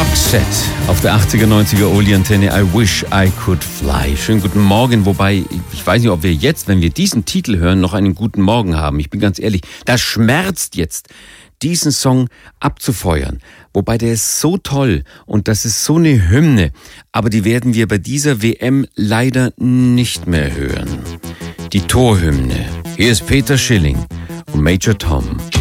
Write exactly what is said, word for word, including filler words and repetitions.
Roxette auf der achtziger, neunziger Oli-Antenne. I wish I could fly. Schönen guten Morgen, wobei ich weiß nicht, ob wir jetzt, wenn wir diesen Titel hören, noch einen guten Morgen haben. Ich bin ganz ehrlich, das schmerzt jetzt, diesen Song abzufeuern. Wobei der ist so toll und das ist so eine Hymne, aber die werden wir bei dieser W M leider nicht mehr hören. Die Torhymne. Hier ist Peter Schilling und Major Tom.